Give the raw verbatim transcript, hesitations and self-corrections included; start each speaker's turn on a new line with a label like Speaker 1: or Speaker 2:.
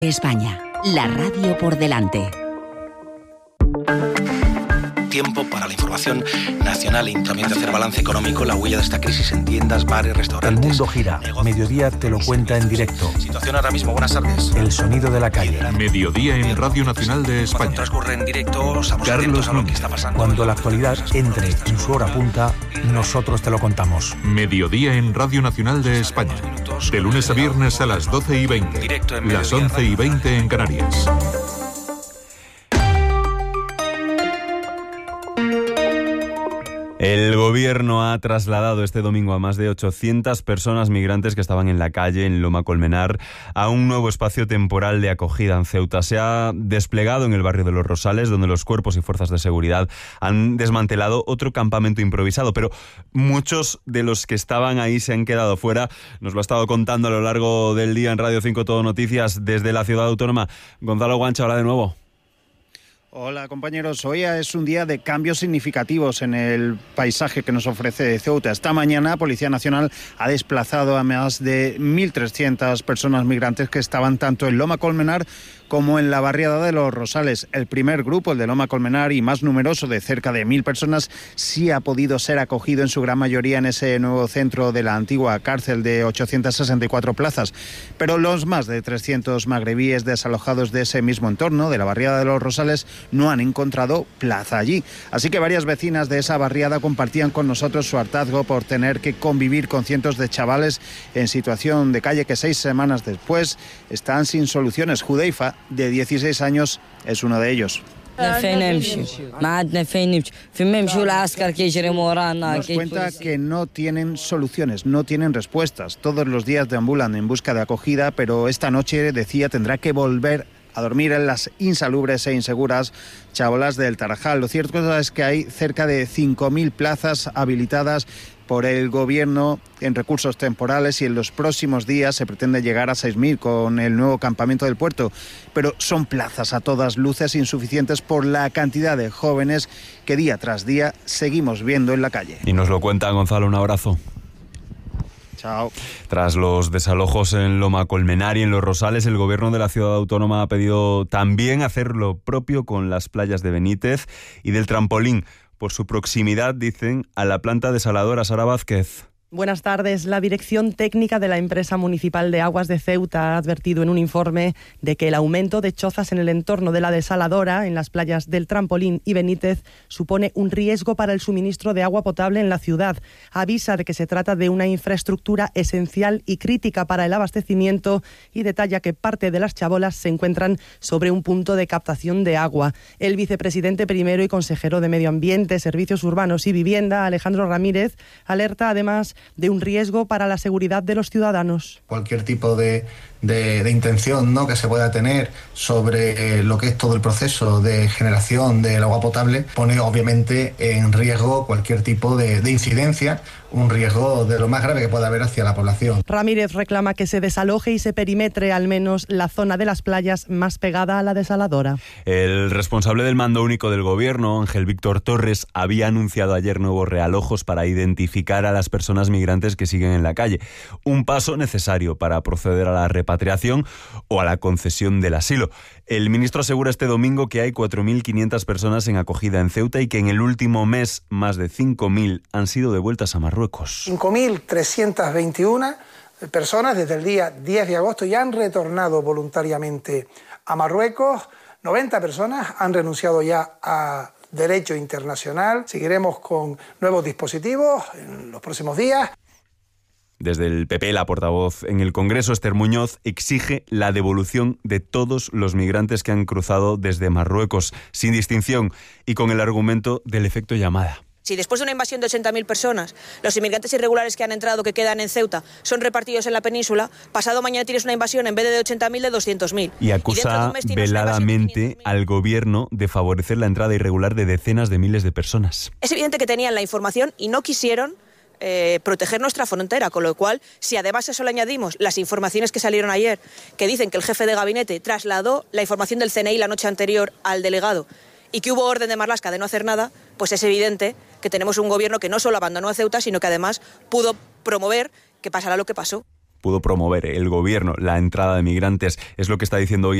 Speaker 1: España, la radio por delante.
Speaker 2: Tiempo para la información nacional y también de hacer balance económico, la huella de esta crisis en tiendas, bares, restaurantes.
Speaker 3: El mundo gira. Mediodía te lo cuenta en directo.
Speaker 2: Situación ahora mismo, buenas tardes.
Speaker 3: El sonido de la calle.
Speaker 4: Mediodía en Radio Nacional de España.
Speaker 2: Cuando transcurre en directo, estamos atentos a lo que está pasando.
Speaker 3: Cuando la actualidad entre en su hora punta, nosotros te lo contamos.
Speaker 4: Mediodía en Radio Nacional de España. De lunes a viernes a las doce y veinte. Las once y veinte en Canarias.
Speaker 5: El gobierno ha trasladado este domingo a más de ochocientas personas migrantes que estaban en la calle en Loma Colmenar a un nuevo espacio temporal de acogida en Ceuta. Se ha desplegado en el barrio de Los Rosales, donde los cuerpos y fuerzas de seguridad han desmantelado otro campamento improvisado, pero muchos de los que estaban ahí se han quedado fuera. Nos lo ha estado contando a lo largo del día en Radio cinco Todo Noticias desde la ciudad autónoma. Gonzalo Guancha, hola de nuevo.
Speaker 6: Hola compañeros, hoy es un día de cambios significativos en el paisaje que nos ofrece Ceuta. Esta mañana Policía Nacional ha desplazado a más de mil trescientas personas migrantes que estaban tanto en Loma Colmenar como en la barriada de Los Rosales. El primer grupo, el de Loma Colmenar, y más numeroso, de cerca de mil personas, sí ha podido ser acogido en su gran mayoría en ese nuevo centro de la antigua cárcel de ochocientas sesenta y cuatro plazas. Pero los más de trescientos magrebíes desalojados de ese mismo entorno, de la barriada de Los Rosales, no han encontrado plaza allí. Así que varias vecinas de esa barriada compartían con nosotros su hartazgo por tener que convivir con cientos de chavales en situación de calle que seis semanas después están sin soluciones. Judeifa, de dieciséis años, es uno de ellos. Nos cuenta que no tienen soluciones, no tienen respuestas. Todos los días deambulan en busca de acogida, pero esta noche, decía, tendrá que volver a dormir en las insalubres e inseguras chabolas del Tarajal. Lo cierto es que hay cerca de cinco mil plazas habilitadas por el gobierno en recursos temporales y en los próximos días se pretende llegar a seis mil con el nuevo campamento del puerto. Pero son plazas a todas luces insuficientes por la cantidad de jóvenes que día tras día seguimos viendo en la calle.
Speaker 5: Y nos lo cuenta Gonzalo, un abrazo.
Speaker 6: Chao.
Speaker 5: Tras los desalojos en Loma Colmenar y en Los Rosales, el gobierno de la ciudad autónoma ha pedido también hacer lo propio con las playas de Benítez y del Trampolín, por su proximidad, dicen, a la planta desaladora. Sara Vázquez.
Speaker 7: Buenas tardes. La Dirección Técnica de la Empresa Municipal de Aguas de Ceuta ha advertido en un informe de que el aumento de chozas en el entorno de la desaladora, en las playas del Trampolín y Benítez, supone un riesgo para el suministro de agua potable en la ciudad. Avisa de que se trata de una infraestructura esencial y crítica para el abastecimiento y detalla que parte de las chabolas se encuentran sobre un punto de captación de agua. El vicepresidente primero y consejero de Medio Ambiente, Servicios Urbanos y Vivienda, Alejandro Ramírez, alerta además de un riesgo para la seguridad de los ciudadanos.
Speaker 8: Cualquier tipo de, de, de intención, ¿no?, que se pueda tener sobre eh, lo que es todo el proceso de generación del agua potable pone obviamente en riesgo cualquier tipo de, de incidencia, un riesgo de lo más grave que pueda haber hacia la población.
Speaker 7: Ramírez reclama que se desaloje y se perimetre al menos la zona de las playas más pegada a la desaladora.
Speaker 5: El responsable del mando único del gobierno, Ángel Víctor Torres, había anunciado ayer nuevos realojos para identificar a las personas migrantes que siguen en la calle. Un paso necesario para proceder a la repatriación o a la concesión del asilo. El ministro asegura este domingo que hay cuatro mil quinientas personas en acogida en Ceuta y que en el último mes más de cinco mil han sido devueltas a Marruecos.
Speaker 9: cinco mil trescientas veintiuna personas desde el día diez de agosto ya han retornado voluntariamente a Marruecos. noventa personas han renunciado ya a derecho internacional. Seguiremos con nuevos dispositivos en los próximos días.
Speaker 5: Desde el P P, la portavoz en el Congreso, Esther Muñoz, exige la devolución de todos los migrantes que han cruzado desde Marruecos, sin distinción y con el argumento del efecto llamada.
Speaker 10: Si después de una invasión de ochenta mil personas, los inmigrantes irregulares que han entrado, que quedan en Ceuta, son repartidos en la península, pasado mañana tienes una invasión en vez de ochenta mil de doscientos mil.
Speaker 5: Y acusa y veladamente al gobierno de favorecer la entrada irregular de decenas de miles de personas.
Speaker 10: Es evidente que tenían la información y no quisieron Eh, proteger nuestra frontera, con lo cual, si además a eso le añadimos las informaciones que salieron ayer, que dicen que el jefe de gabinete trasladó la información del C N I la noche anterior al delegado y que hubo orden de Marlaska de no hacer nada, pues es evidente que tenemos un gobierno que no solo abandonó a Ceuta, sino que además pudo promover que pasara lo que pasó.
Speaker 5: pudo promover el gobierno la entrada de migrantes. Es lo que está diciendo hoy